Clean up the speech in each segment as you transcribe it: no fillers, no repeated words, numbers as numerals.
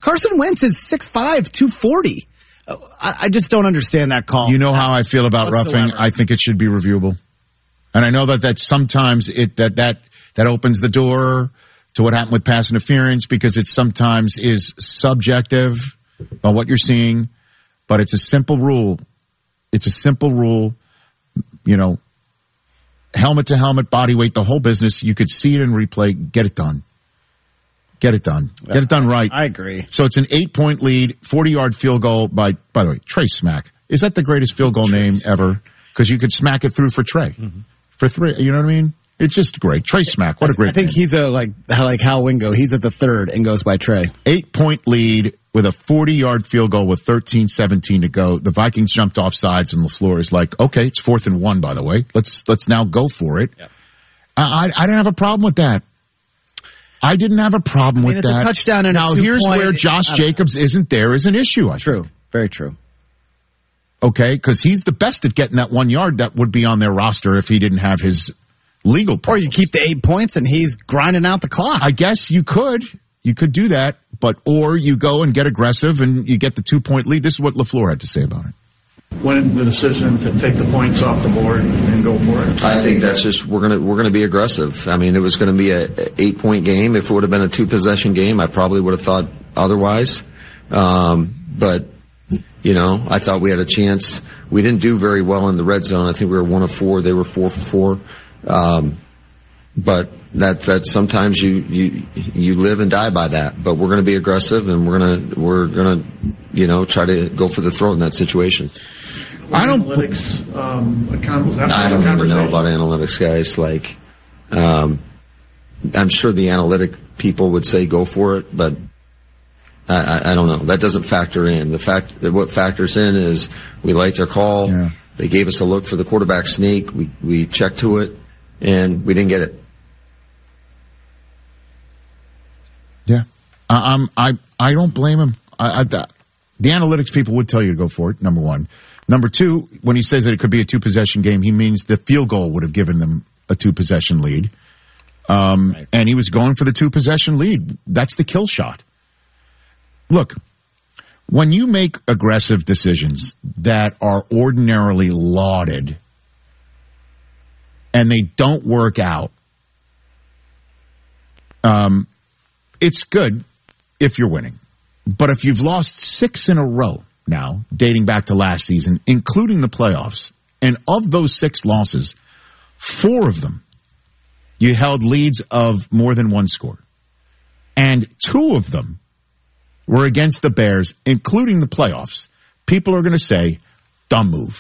Carson Wentz is 6'5", 240. I just don't understand that call. You know how I feel about roughing? I think it should be reviewable. And I know that sometimes that opens the door to what happened with pass interference because it sometimes is subjective about what you're seeing. But it's a simple rule. It's a simple rule. You know, helmet to helmet, body weight, the whole business. You could see it in replay. Get it done. Get it done. Get it done right. I agree. So it's an 8-point lead, 40-yard field goal by the way, Trey Smack. Is that the greatest field goal name ever? Because you could smack it through for Trey. Mm-hmm. For 3, you know what I mean? It's just great. Trey Smack, what a great I think name. he's like Hal Wingo. He's at the 3rd and goes by Trey. 8-point lead with a 40-yard field goal with 13-17 to go. The Vikings jumped off sides and LaFleur is like, okay, it's 4th and 1, by the way. Let's now go for it. Yep. I didn't have a problem with that. I didn't have a problem with it's that. A touchdown and now, here's where Josh Jacobs isn't there is an issue. True. Very true. Okay, because he's the best at getting that 1 yard that would be on their roster if he didn't have his legal problems. Or you keep the 8 points and he's grinding out the clock. I guess you could. You could do that. Or you go and get aggressive and you get the 2-point lead. This is what LaFleur had to say about it. When the decision to take the points off the board and go for it? I think that's just we're gonna be aggressive. I mean, it was going to be a 8-point game. If it would have been a 2-possession game, I probably would have thought otherwise. But you know, I thought we had a chance. We didn't do very well in the red zone. I think we were 1 of 4. They were 4 for 4. But that sometimes you live and die by that. But we're going to be aggressive and we're gonna you know try to go for the throat in that situation. I don't even know about analytics, guys. Like, I'm sure the analytic people would say go for it, but I don't know. That doesn't factor in. What factors in is we liked our call. Yeah. They gave us a look for the quarterback sneak. We checked to it, and we didn't get it. Yeah, I don't blame him. The analytics people would tell you to go for it. Number one. Number two, when he says that it could be a 2-possession game, he means the field goal would have given them a 2-possession lead. Right. And he was going for the 2-possession lead. That's the kill shot. Look, when you make aggressive decisions that are ordinarily lauded and they don't work out, it's good if you're winning. But if you've lost 6 in a row now, dating back to last season, including the playoffs, and of those 6 losses, 4 of them, you held leads of more than 1 score. And 2 of them were against the Bears, including the playoffs. People are going to say, dumb move.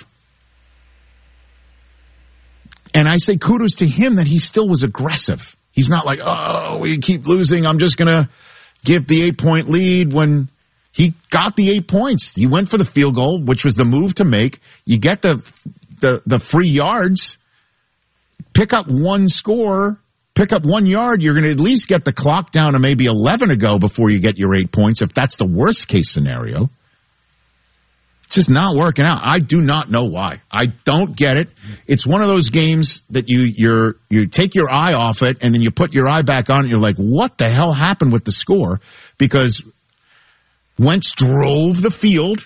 And I say kudos to him that he still was aggressive. He's not like, oh, we keep losing, I'm just going to give the 8-point lead when he got the 8 points. He went for the field goal, which was the move to make. You get the free yards, pick up 1 score, pick up 1 yard. You're going to at least get the clock down to maybe 11 to go before you get your 8 points, if that's the worst case scenario. It's just not working out. I do not know why. I don't get it. It's one of those games that you take your eye off it and then you put your eye back on it and you're like, what the hell happened with the score? Because Wentz drove the field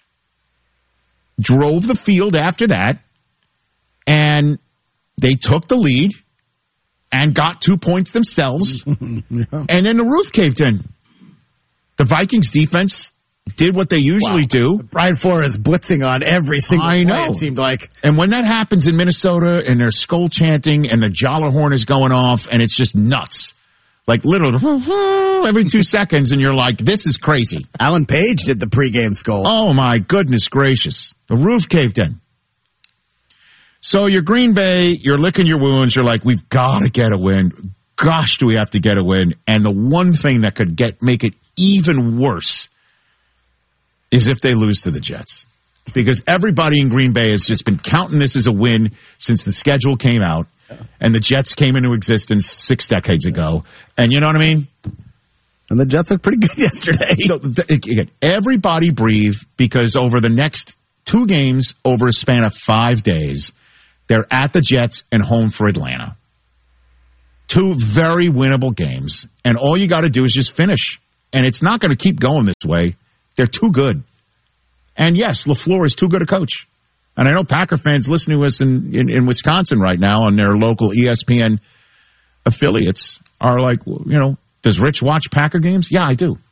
after that, and they took the lead and got 2 points themselves, yeah. And then the roof caved in. The Vikings defense did what they usually do. Brian Flores blitzing on every single play, it seemed like. And when that happens in Minnesota and there's skull chanting and the Jolly horn is going off and it's just nuts. Like literally every 2 seconds, and you're like, this is crazy. Alan Page did the pregame skull. Oh, my goodness gracious. The roof caved in. So you're Green Bay, you're licking your wounds, you're like, we've got to get a win. Gosh, do we have to get a win. And the one thing that could make it even worse is if they lose to the Jets. Because everybody in Green Bay has just been counting this as a win since the schedule came out. And the Jets came into existence 6 decades ago. And you know what I mean? And the Jets looked pretty good yesterday. So again, everybody breathe, because over the next 2 games, over a span of 5 days, they're at the Jets and home for Atlanta. 2 very winnable games. And all you got to do is just finish. and it's not going to keep going this way. They're too good. And yes, LaFleur is too good a coach. And I know Packer fans listening to us in Wisconsin right now on their local ESPN affiliates are like, does Rich watch Packer games? Yeah, I do.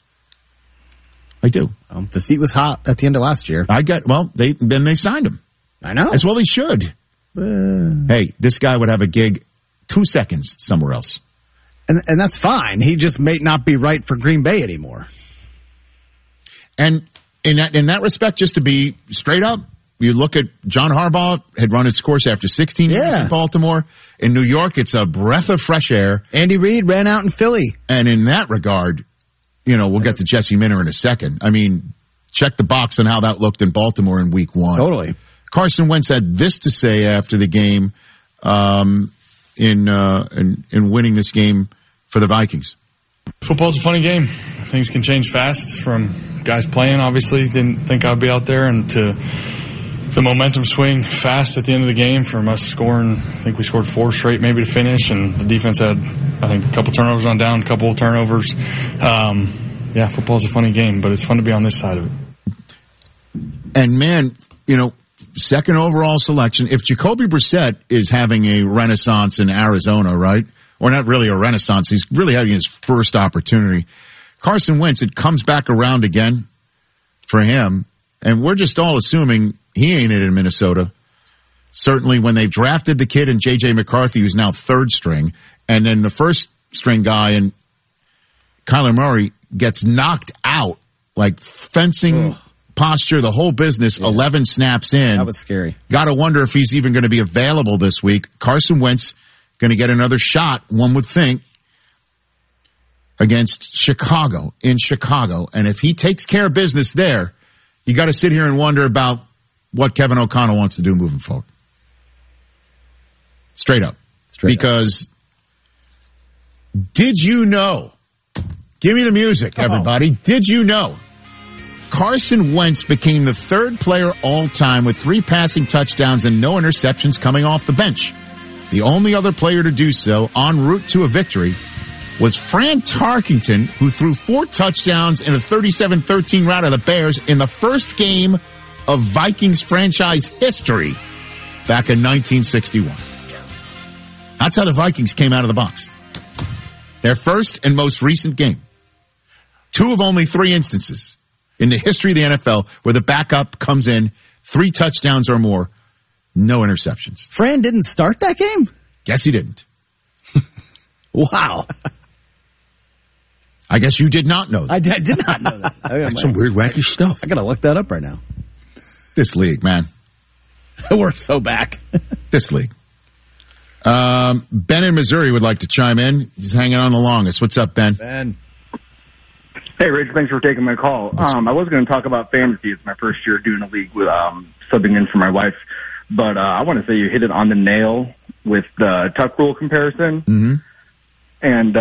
The seat was hot at the end of last year. Then they signed him. I know. As well he should. Hey, this guy would have a gig 2 seconds somewhere else. And that's fine. He just may not be right for Green Bay anymore. And in that respect, just to be straight up, you look at John Harbaugh had run its course after 16 years in Baltimore. In New York, it's a breath of fresh air. Andy Reid ran out in Philly. And in that regard, we'll get to Jesse Minter in a second. I mean, check the box on how that looked in Baltimore in week 1. Totally. Carson Wentz had this to say after the game in winning this game for the Vikings. Football's a funny game. Things can change fast from guys playing, obviously, didn't think I'd be out there, and to the momentum swing fast at the end of the game from us scoring. I think we scored 4 straight maybe to finish, and the defense had, I think, a couple turnovers on down, a couple turnovers. Football's a funny game, but it's fun to be on this side of it. And, man, second overall selection. If Jacoby Brissett is having a renaissance in Arizona, right? Or not really a renaissance. He's really having his first opportunity. Carson Wentz, it comes back around again for him. And we're just all assuming he ain't it in Minnesota. Certainly when they've drafted the kid in J.J. McCarthy, who's now third string, and then the first string guy in Kyler Murray gets knocked out, like fencing posture, the whole business, 11 snaps in. That was scary. Got to wonder if he's even going to be available this week. Carson Wentz going to get another shot, one would think, against Chicago, in Chicago. And if he takes care of business there, you got to sit here and wonder about what Kevin O'Connell wants to do moving forward. Straight up. Because did you know? Give me the music, everybody. Did you know? Carson Wentz became the third player all time with 3 passing touchdowns and no interceptions coming off the bench. The only other player to do so en route to a victory was Fran Tarkenton, who threw 4 touchdowns in a 37-13 rout of the Bears in the first game of Vikings franchise history back in 1961. That's how the Vikings came out of the box. Their first and most recent game. 2 of only 3 instances in the history of the NFL where the backup comes in, 3 touchdowns or more, no interceptions. Fran didn't start that game? Guess he didn't. Wow. I guess you did not know that. I did not know that. That's some weird, wacky stuff. I got to look that up right now. This league, man. We're so back. This league. Ben in Missouri would like to chime in. He's hanging on the longest. What's up, Ben? Ben. Hey, Rich, thanks for taking my call. I was going to talk about fantasy. It's my first year doing a league with subbing in for my wife. But I want to say you hit it on the nail with the tuck rule comparison. Mm-hmm. And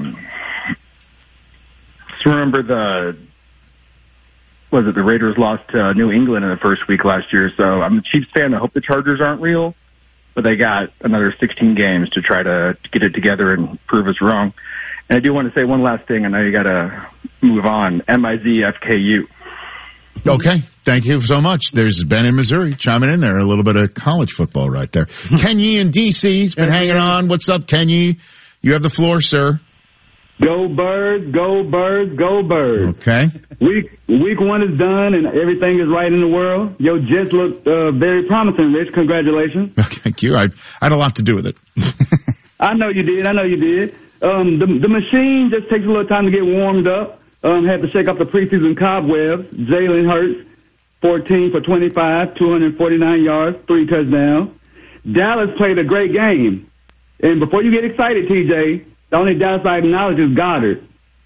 just remember the Raiders lost to New England in the first week last year. So I'm a Chiefs fan. I hope the Chargers aren't real. But they got another 16 games to try to get it together and prove us wrong. And I do want to say one last thing. I know you got to move on. MIZFKU. Okay. Thank you so much. There's Ben in Missouri chiming in there. A little bit of college football right there. Kenny in D.C.'s been hanging on. What's up, Kenny? You have the floor, sir. Go Birds, go Birds, go Birds. Okay. Week 1 is done and everything is right in the world. Your Jets look very promising, Rich. Congratulations. Thank you. I had a lot to do with it. I know you did. The machine just takes a little time to get warmed up. Had to shake off the preseason cobwebs. Jalen Hurts, 14 for 25, 249 yards, 3 touchdowns. Dallas played a great game. And before you get excited, TJ, the only downside knowledge is Goddard.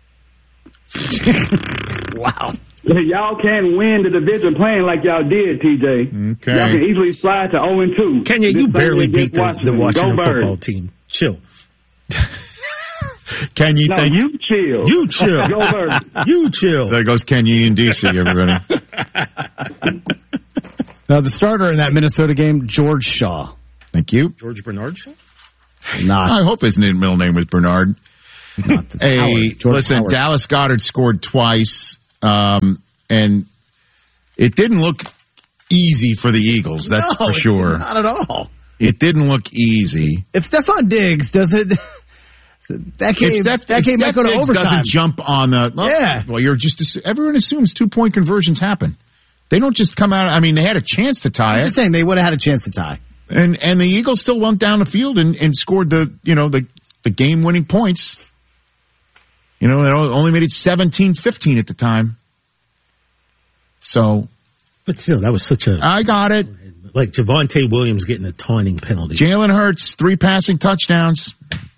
Wow. Y'all can't win the division playing like y'all did, TJ. Okay. Y'all can easily slide to 0-2. Kenya, you barely beat the Washington football team. Chill. Kenny, no, thank you chill. You chill. Go Birds. You chill. There goes Kenny in D.C., everybody. Now, the starter in that Minnesota game, George Shaw. Thank you. George Bernard Shaw? Not. I hope his middle name was Bernard. Listen, Dallas Goedert scored twice, and it didn't look easy for the Eagles. That's for sure. Not at all. It didn't look easy. If Stephon Diggs doesn't, that game might go to overtime. Doesn't jump on the. Well, everyone assumes 2-point conversions happen. They don't just come out. I mean, they had a chance to tie it. I'm just saying they would have had a chance to tie. And the Eagles still went down the field and scored the game winning points. It only made it 17-15 at the time. So, but still, that was such a. I got it. Like Javonte Williams getting a taunting penalty. Jalen Hurts, 3 passing touchdowns.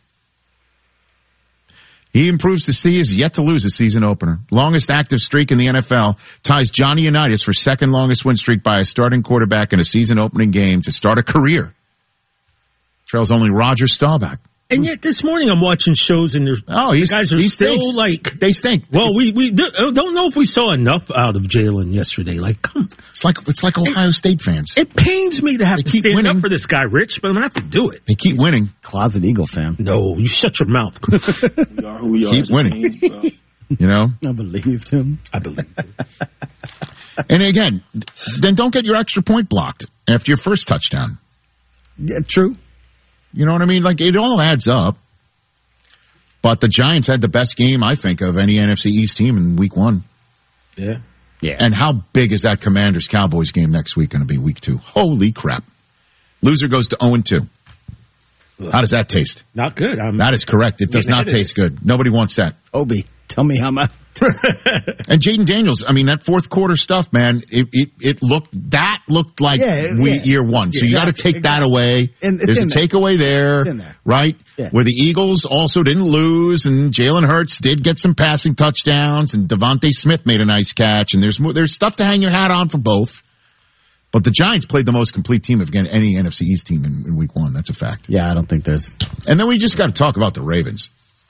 He improves to see is yet to lose a season opener. Longest active streak in the NFL ties Johnny Unitas for second longest win streak by a starting quarterback in a season opening game to start a career. Trails only Roger Staubach. And yet this morning I'm watching shows and the guys are still like they stink. Well, we don't know if we saw enough out of Jalen yesterday. Like, come, it's like Ohio State fans. It pains me to have to stand up for this guy, Rich, but I'm gonna have to do it. They keep winning. Closet Eagle fan. No, you shut your mouth. We are who we are. Keep winning. So. I believed him. I believe. And again, then don't get your extra point blocked after your first touchdown. Yeah, true. You know what I mean? Like, it all adds up. But the Giants had the best game, I think, of any NFC East team in week 1. Yeah. And how big is that Commanders-Cowboys game next week going to be, week 2? Holy crap. Loser goes to 0-2. How does that taste? Not good. That is correct. It does not taste good. Nobody wants that. Obi, tell me how much. And Jaden Daniels, I mean, that fourth quarter stuff, man, it looked like year 1. So you got to take that away. There's a takeaway there, right? Yeah. Where the Eagles also didn't lose, and Jalen Hurts did get some passing touchdowns, and Devontae Smith made a nice catch, and there's stuff to hang your hat on for both. But the Giants played the most complete team of any NFC East team in week 1. That's a fact. Yeah, I don't think there's. And then we just got to talk about the Ravens.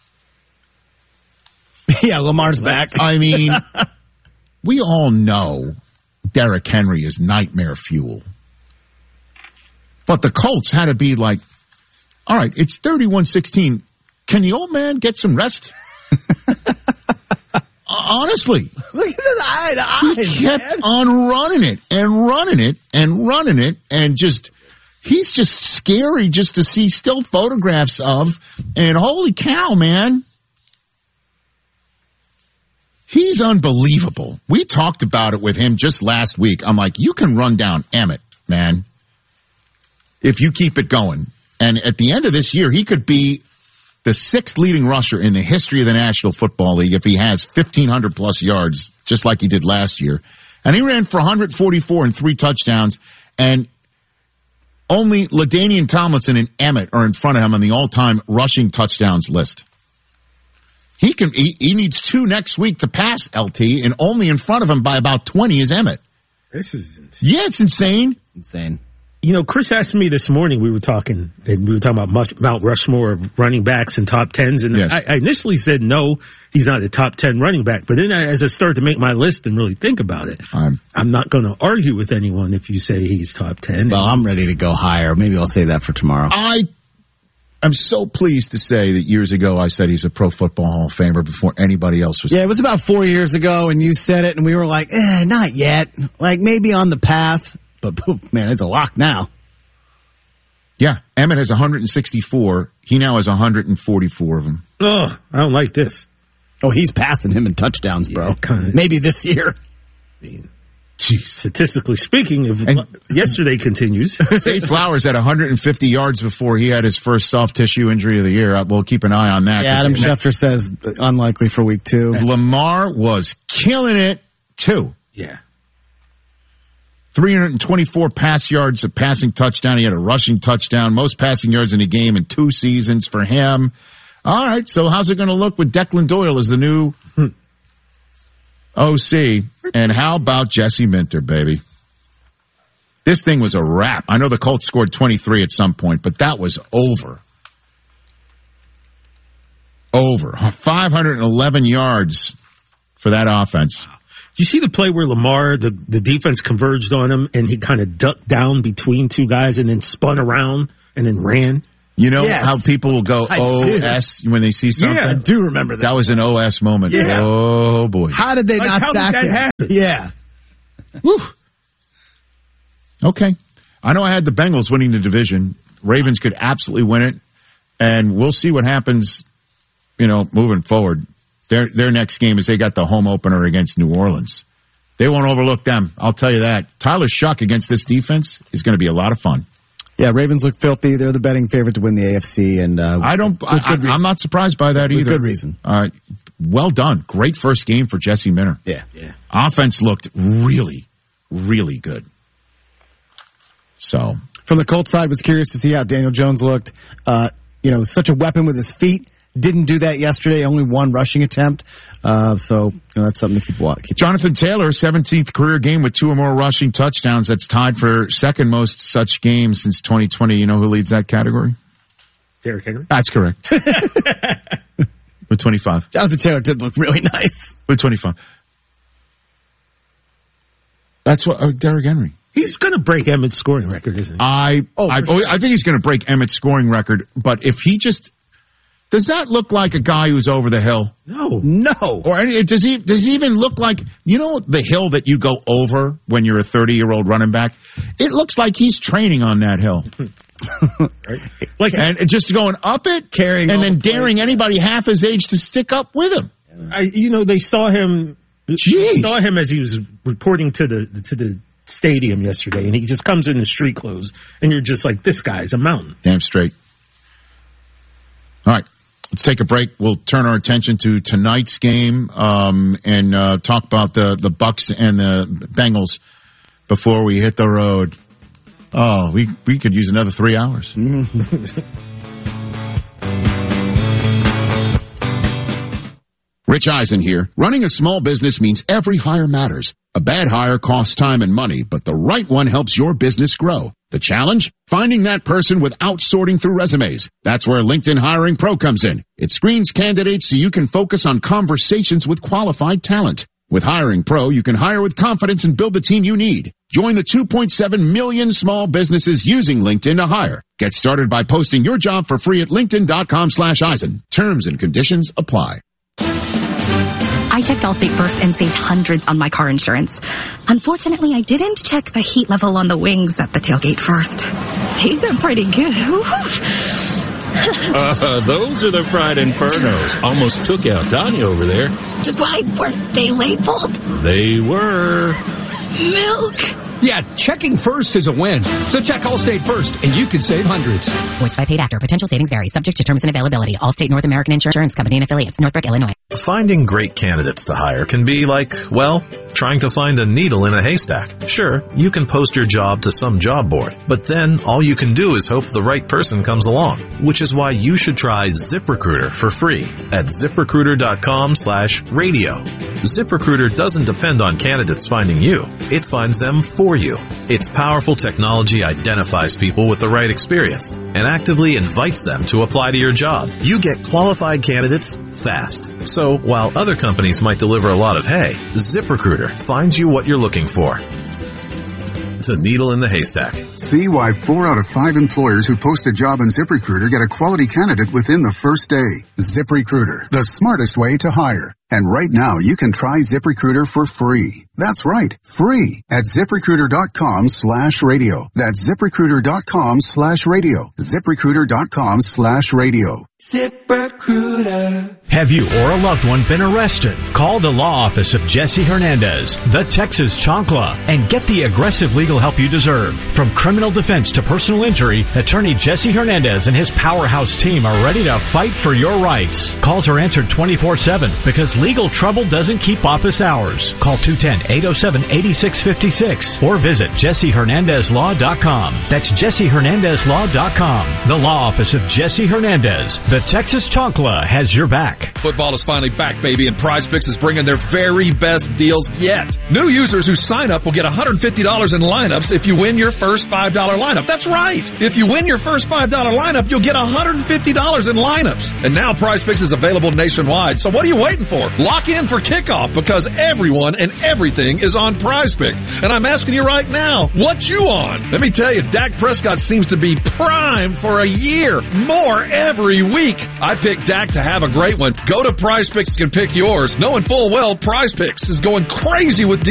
Yeah, Lamar's back. I mean, we all know Derrick Henry is nightmare fuel. But the Colts had to be like, all right, it's 31-16. Can the old man get some rest? Honestly. Look at his eye to eye. He kept on running it and running it and running it and he's just scary just to see still photographs of. And holy cow, man. He's unbelievable. We talked about it with him just last week. I'm like, you can run down Emmett, man, if you keep it going. And at the end of this year, he could be the 6th leading rusher in the history of the National Football League if he has 1,500 plus yards, just like he did last year. And he ran for 144 and 3 touchdowns. And only LaDainian Tomlinson and Emmett are in front of him on the all-time rushing touchdowns list. He needs 2 next week to pass LT, and only in front of him by about 20 is Emmett. This is insane. Yeah, it's insane. It's insane. You know, Chris asked me this morning, we were talking about Mount Rushmore of running backs and top 10s, and yes. I initially said no, he's not a top 10 running back. But then as I started to make my list and really think about it, I'm not going to argue with anyone if you say he's top 10. Well, I'm ready to go higher. Maybe I'll save that for tomorrow. I'm so pleased to say that years ago I said he's a Pro Football Hall of Famer before anybody else was. Yeah, it was about 4 years ago, and you said it, and we were like, not yet. Like, maybe on the path. But, man, it's a lock now. Yeah, Emmett has 164. He now has 144 of them. Oh, I don't like this. Oh, he's passing him in touchdowns, bro. Yeah, kinda. Maybe this year. Statistically speaking, yesterday continues. Zay Flowers had 150 yards before he had his first soft tissue injury of the year. We'll keep an eye on that. Yeah, Adam Schefter says unlikely for week 2. Lamar was killing it, too. Yeah. 324 pass yards, a passing touchdown. He had a rushing touchdown. Most passing yards in a game in 2 seasons for him. All right, so how's it going to look with Declan Doyle as the new OC? And how about Jesse Minter, baby? This thing was a wrap. I know the Colts scored 23 at some point, but that was over. 511 yards for that offense. You see the play where Lamar, the defense converged on him, and he kind of ducked down between 2 guys and then spun around and then ran? You know how people will go OS when they see something? Yeah, I do remember that. That was an OS moment. Yeah. Oh, boy. How did they not sack him? Happen? Yeah. Whew. Okay. I know I had the Bengals winning the division. Ravens could absolutely win it. And we'll see what happens, moving forward. Their next game is they got the home opener against New Orleans. They won't overlook them. I'll tell you that. Tyler Shuck against this defense is going to be a lot of fun. Yeah, Ravens look filthy. They're the betting favorite to win the AFC, and I'm not surprised by that either. With good reason. Well done. Great first game for Jesse Minter. Yeah. Offense looked really, really good. So from the Colts side, was curious to see how Daniel Jones looked. Such a weapon with his feet. Didn't do that yesterday. Only one rushing attempt. So that's something to keep watching. Jonathan Taylor, 17th career game with 2 or more rushing touchdowns. That's tied for second most such games since 2020. You know who leads that category? Derrick Henry. That's correct. With 25. Jonathan Taylor did look really nice. With 25. That's what Derrick Henry. He's going to break Emmett's scoring record, isn't he? I think he's going to break Emmett's scoring record. But if he just... Does that look like a guy who's over the hill? No. Or does he even look like, the hill that you go over when you're a 30-year-old running back? It looks like he's training on that hill. Like, and just going up it, carrying, and then daring anybody half his age to stick up with him. They saw him. Jeez. Saw him as he was reporting to the stadium yesterday, and he just comes in street clothes, and you're just like, this guy's a mountain. Damn straight. All right. Let's take a break. We'll turn our attention to tonight's game and talk about the Bucks and the Bengals before we hit the road. Oh, we could use another 3 hours. Rich Eisen here. Running a small business means every hire matters. A bad hire costs time and money, but the right one helps your business grow. The challenge? Finding that person without sorting through resumes. That's where LinkedIn Hiring Pro comes in. It screens candidates so you can focus on conversations with qualified talent. With Hiring Pro, you can hire with confidence and build the team you need. Join the 2.7 million small businesses using LinkedIn to hire. Get started by posting your job for free at linkedin.com/Eisen. Terms and conditions apply. I checked Allstate first and saved hundreds on my car insurance. Unfortunately, I didn't check the heat level on the wings at the tailgate first. These are pretty good. Those are the fried infernos. Almost took out Tanya over there. Why weren't they labeled? They were. Milk. Yeah, checking first is a win. So check Allstate first, and you could save hundreds. Voiced by paid actor. Potential savings vary. Subject to terms and availability. Allstate North American Insurance Company and Affiliates. Northbrook, Illinois. Finding great candidates to hire can be like, trying to find a needle in a haystack. Sure, you can post your job to some job board, but then all you can do is hope the right person comes along, which is why you should try ZipRecruiter for free at ZipRecruiter.com/radio. ZipRecruiter doesn't depend on candidates finding you. It finds them for you. Its powerful technology identifies people with the right experience and actively invites them to apply to your job. You get qualified candidates fast. So while other companies might deliver a lot of hay, ZipRecruiter finds you what you're looking for. The needle in the haystack. See why 4 out of 5 employers who post a job on ZipRecruiter get a quality candidate within the first day. ZipRecruiter, the smartest way to hire. And right now, you can try ZipRecruiter for free. That's right, free at ZipRecruiter.com/radio. That's ZipRecruiter.com/radio. ZipRecruiter.com/radio. ZipRecruiter. Have you or a loved one been arrested? Call the law office of Jesse Hernandez, the Texas Chancla, and get the aggressive legal help you deserve. From criminal defense to personal injury, attorney Jesse Hernandez and his powerhouse team are ready to fight for your rights. Calls are answered 24/7 because legal trouble doesn't keep office hours. Call 210-807-8656 or visit JesseHernandezLaw.com. That's JesseHernandezLaw.com. The law office of Jesse Hernandez, The Texas Chancla has your back. Football is finally back, baby, and PrizePicks is bringing their very best deals yet. New users who sign up will get $150 in lineups if you win your first $5 lineup. That's right. If you win your first $5 lineup, you'll get $150 in lineups. And now PrizePicks is available nationwide. So what are you waiting for? Lock in for kickoff because everyone and everything is on PrizePicks. And I'm asking you right now, what you on? Let me tell you, Dak Prescott seems to be primed for a year. More every week. I picked Dak to have a great one. Go to PrizePicks and pick yours, knowing full well PrizePicks is going crazy with